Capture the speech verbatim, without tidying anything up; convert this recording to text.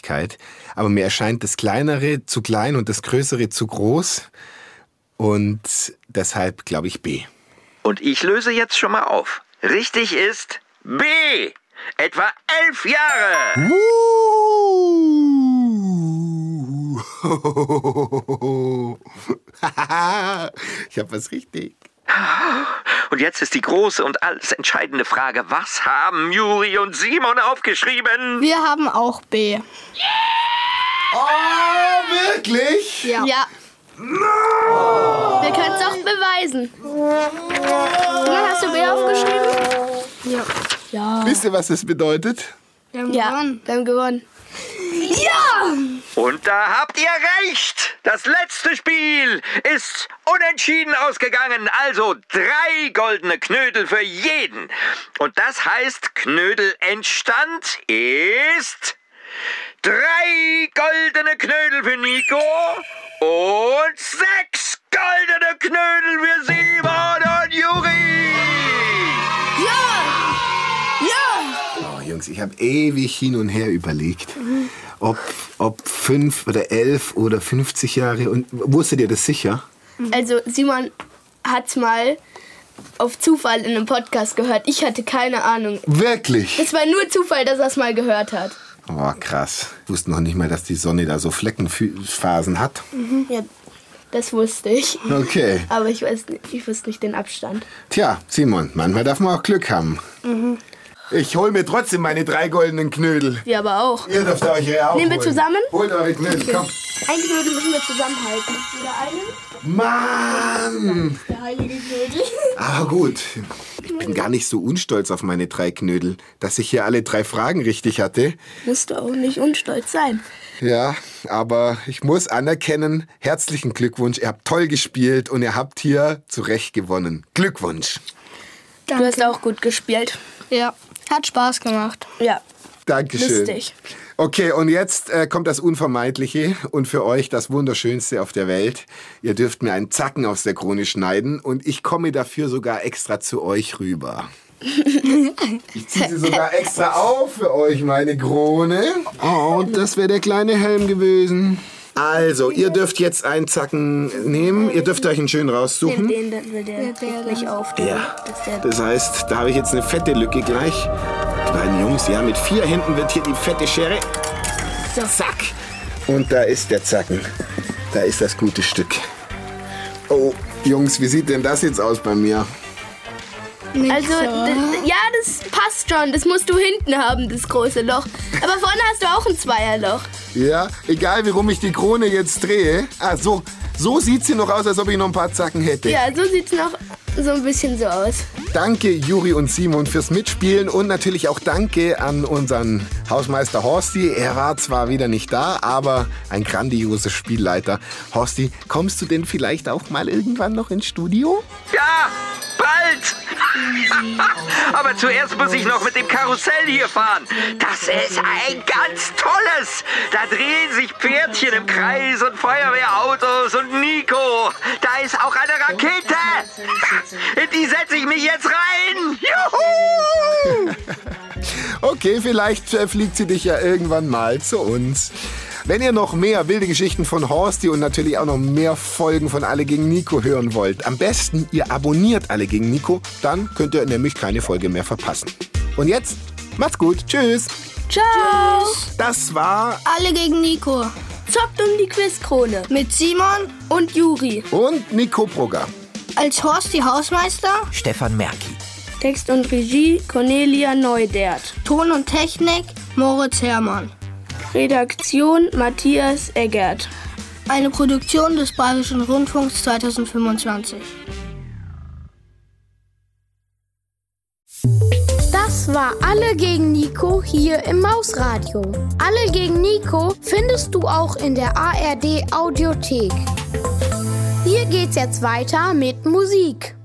Wahrscheinlichkeit. Aber mir erscheint das Kleinere zu klein und das Größere zu groß. Und deshalb glaube ich B. Und ich löse jetzt schon mal auf. Richtig ist B. Etwa elf Jahre. Uh. Ich habe was richtig. Und jetzt ist die große und alles entscheidende Frage. Was haben Juri und Simon aufgeschrieben? Wir haben auch B. Oh, wirklich? Ja. ja. No. Wir können es auch beweisen. Simon, hast du B aufgeschrieben? Ja. ja. Wisst ihr, was das bedeutet? Wir haben ja. gewonnen. Wir haben gewonnen. Ja! Und da habt ihr recht. Das letzte Spiel ist unentschieden ausgegangen. Also drei goldene Knödel für jeden. Und das heißt, Knödelendstand ist drei goldene Knödel für Nico und sechs goldene Knödel für Simon und Juri. Ja! Ja! Oh, Jungs, ich habe ewig hin und her überlegt. Mhm. Ob, ob fünf oder elf oder fünfzig Jahre. Und wusstet ihr das sicher? Also Simon hat's mal auf Zufall in einem Podcast gehört. Ich hatte keine Ahnung. Wirklich? Es war nur Zufall, dass er es mal gehört hat. Oh, krass. Ich wusste noch nicht mal, dass die Sonne da so Fleckenphasen hat. Mhm. Ja, das wusste ich. Okay. Aber ich weiß nicht, ich wusste nicht den Abstand. Tja, Simon, manchmal darf man auch Glück haben. Mhm. Ich hol mir trotzdem meine drei goldenen Knödel. Wir aber auch. Ihr dürft euch ja auch Nehmen wir holen. zusammen? Holt eure Knödel, okay. Komm. Ein Knödel müssen wir zusammenhalten. Wieder einen? Mann! Der heilige Knödel. Aber gut. Ich bin gar nicht so unstolz auf meine drei Knödel, dass ich hier alle drei Fragen richtig hatte. Musst du auch nicht unstolz sein. Ja, aber ich muss anerkennen, herzlichen Glückwunsch. Ihr habt toll gespielt und ihr habt hier zu Recht gewonnen. Glückwunsch. Danke. Du hast auch gut gespielt. Ja, hat Spaß gemacht. Ja. Dankeschön. Lustig. Okay, und jetzt äh, kommt das Unvermeidliche und für euch das Wunderschönste auf der Welt. Ihr dürft mir einen Zacken aus der Krone schneiden und ich komme dafür sogar extra zu euch rüber. Ich ziehe sie sogar extra auf für euch, meine Krone. Oh, und das wäre der kleine Helm gewesen. Also, ihr dürft jetzt einen Zacken nehmen. Ihr dürft euch einen schön raussuchen. Nimm den, dann will der, der nicht auf. Ja, das heißt, da habe ich jetzt eine fette Lücke gleich. Die beiden Jungs, ja, mit vier Händen wird hier die fette Schere. So. Zack. Und da ist der Zacken. Da ist das gute Stück. Oh, Jungs, wie sieht denn das jetzt aus bei mir? Nicht also, so. d- ja, das passt schon. Das musst du hinten haben, das große Loch. Aber vorne hast du auch ein Zweierloch. Ja, egal wie rum ich die Krone jetzt drehe. Ah, so, so sieht sie noch aus, als ob ich noch ein paar Zacken hätte. Ja, so sieht's noch so ein bisschen so aus. Danke, Juri und Simon, fürs Mitspielen und natürlich auch danke an unseren Hausmeister Horsti. Er war zwar wieder nicht da, aber ein grandioser Spielleiter. Horsti, kommst du denn vielleicht auch mal irgendwann noch ins Studio? Ja, bald! Aber zuerst muss ich noch mit dem Karussell hier fahren. Das ist ein ganz tolles. Da drehen sich Pferdchen im Kreis und Feuerwehrautos und Nico. Da ist auch eine Rakete. In die setze ich mich jetzt rein. Juhu! Okay, vielleicht äh, fliegt sie dich ja irgendwann mal zu uns. Wenn ihr noch mehr wilde Geschichten von Horsti und natürlich auch noch mehr Folgen von Alle gegen Nico hören wollt, am besten ihr abonniert Alle gegen Nico, dann könnt ihr nämlich keine Folge mehr verpassen. Und jetzt, macht's gut, tschüss. Ciao. Das war Alle gegen Nico. Zockt um die Quizkrone mit Simon und Juri. Und Nico Brugger. Als Horsti Hausmeister Stefan Merki. Text und Regie Cornelia Neudert. Ton und Technik Moritz Herrmann. Redaktion Matthias Eggert. Eine Produktion des Bayerischen Rundfunks zweitausendfünfundzwanzig. Das war Alle gegen Nico hier im Mausradio. Alle gegen Nico findest du auch in der A R D Audiothek. Hier geht's jetzt weiter mit Musik.